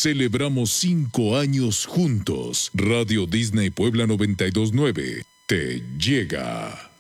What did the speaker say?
Celebramos 5 años juntos. Radio Disney Puebla 92.9 te llega.